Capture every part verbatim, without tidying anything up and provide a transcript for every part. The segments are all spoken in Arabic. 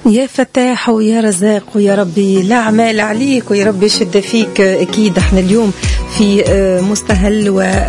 يا فتاح ويا رزاق ويا ربي لا أعمال عليك ويا ربي شد فيك. أكيد احنا اليوم في مستهل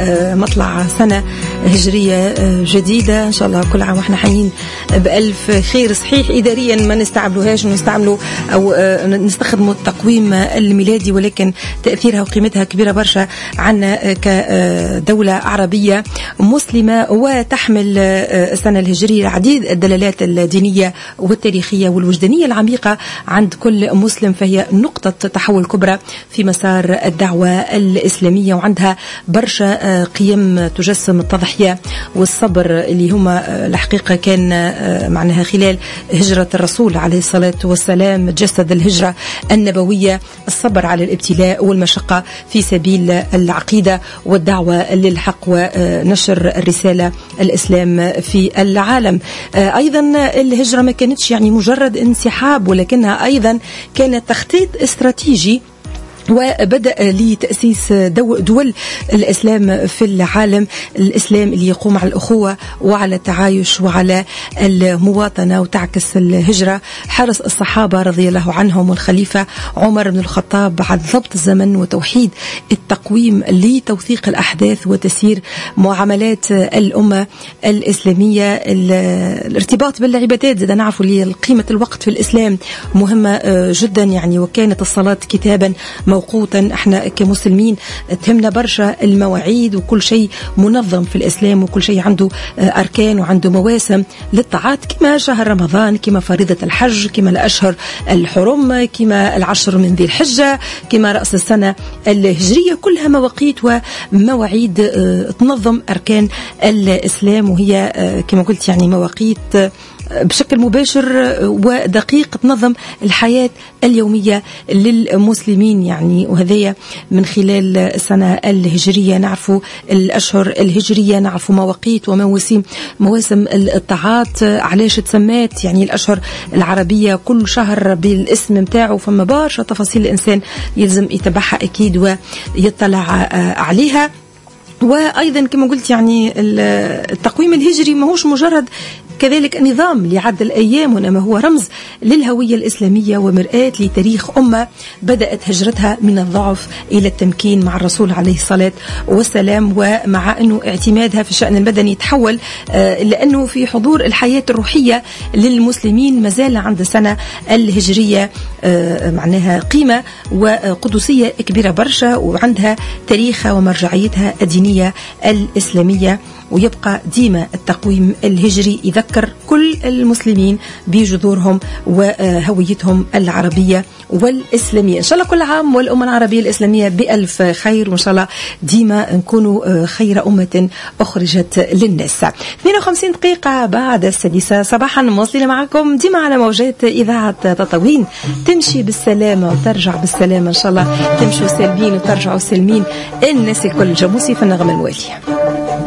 ومطلع سنة هجرية جديدة إن شاء الله. كل عام وإحنا حيين بألف خير. صحيح إداريا ما نستعملوهاش ونستعملوا أو نستخدموا التقويم الميلادي، ولكن تأثيرها وقيمتها كبيرة برشا عنا كدولة عربية مسلمة وتحمل السنة الهجرية العديد الدلالات الدينية والتاريخية والوجدانية العميقة عند كل مسلم، فهي نقطة تحول كبرى في مسار الدعوة الإسلامية، وعندها برشا قيم تجسم التضحية والصبر اللي هما الحقيقة كان معناها خلال هجرة الرسول عليه الصلاة والسلام تجسد الهجرة النبوية، الصبر على الابتلاء والمشقة في سبيل العقيدة والدعوة للحق ونشر الرسالة الإسلام في العالم. أيضا الهجرة ما كانتش يعني مجرد انسحاب، ولكنها أيضا كانت تخطيط استراتيجي وبدأ لتأسيس دول الإسلام في العالم، الإسلام اللي يقوم على الأخوة وعلى التعايش وعلى المواطنة. وتعكس الهجرة حرص الصحابة رضي الله عنهم والخليفة عمر بن الخطاب على ضبط الزمن وتوحيد التقويم لتوثيق الأحداث وتسيير معاملات الأمة الإسلامية. الارتباط بالعبادات زي نعرفوا لي قيمة الوقت في الإسلام مهمة جدا يعني، وكانت الصلاة كتابا موقوتا. احنا كمسلمين تهمنا برشا المواعيد وكل شيء منظم في الإسلام، وكل شيء عنده أركان وعنده مواسم للطاعات، كما شهر رمضان، كما فريضة الحج، كما الأشهر الحرم، كما العشر من ذي الحجة، كما رأس السنة الهجرية. كلها مواقيت ومواعيد تنظم أركان الإسلام، وهي كما قلت يعني مواقيت بشكل مباشر ودقيق تنظم الحياة اليومية للمسلمين يعني. وهذا من خلال السنة الهجرية نعرفوا الأشهر الهجرية، نعرفوا مواقيت ومواسم مواسم الطاعات، علاش تسمات يعني الأشهر العربية كل شهر بالاسم متاعه، فما برشا تفاصيل الإنسان يلزم يتبعها أكيد ويطلع عليها. وأيضا كما قلت يعني التقويم الهجري ما هوش مجرد كذلك نظام لعد الأيام، وإنما هو رمز للهوية الإسلامية ومرآة لتاريخ أمة بدأت هجرتها من الضعف إلى التمكين مع الرسول عليه الصلاة والسلام، ومع أنه اعتمادها في الشأن المدني تحول لأنه في حضور الحياة الروحية للمسلمين ما زال عند السنة الهجرية معناها قيمة وقدسية كبيرة برشا، وعندها تاريخها ومرجعيتها الدينية الإسلامية. ويبقى ديما التقويم الهجري يذكر كل المسلمين بجذورهم وهويتهم العربية والإسلامية. إن شاء الله كل عام والأمة العربية الإسلامية بألف خير، وإن شاء الله ديما نكونوا خير أمة أخرجت للناس. اثنين وخمسين دقيقة بعد السادسة صباحا مواصلين معكم ديما على موجات إذاعة تطاوين. تمشي بالسلامة وترجع بالسلامة إن شاء الله، تمشوا سالمين وترجعوا سالمين الناس الكل. جاموسي في النغمة الموالية.